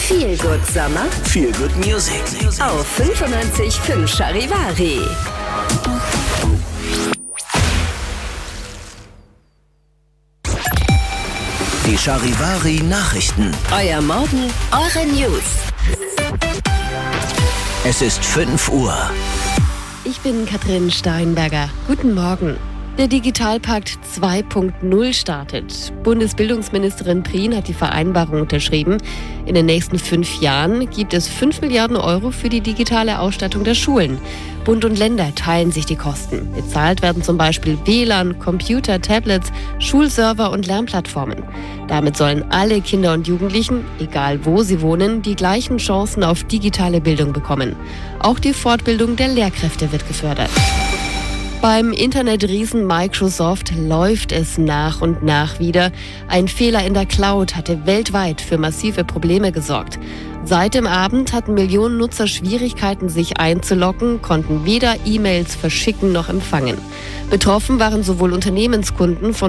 Feel Good Sommer Feel Good Music auf 95.5 Charivari. Die Charivari Nachrichten. Euer Morgen, eure News. Es ist 5 Uhr. Ich bin Katrin Steinberger. Guten Morgen. Der Digitalpakt 2.0 startet. Bundesbildungsministerin Prien hat die Vereinbarung unterschrieben. In den nächsten 5 Jahren gibt es 5 Milliarden Euro für die digitale Ausstattung der Schulen. Bund und Länder teilen sich die Kosten. Bezahlt werden zum Beispiel WLAN, Computer, Tablets, Schulserver und Lernplattformen. Damit sollen alle Kinder und Jugendlichen, egal wo sie wohnen, die gleichen Chancen auf digitale Bildung bekommen. Auch die Fortbildung der Lehrkräfte wird gefördert. Beim Internetriesen Microsoft läuft es nach und nach wieder. Ein Fehler in der Cloud hatte weltweit für massive Probleme gesorgt. Seit dem Abend hatten Millionen Nutzer Schwierigkeiten, sich einzuloggen, konnten weder E-Mails verschicken noch empfangen. Betroffen waren sowohl Unternehmenskunden von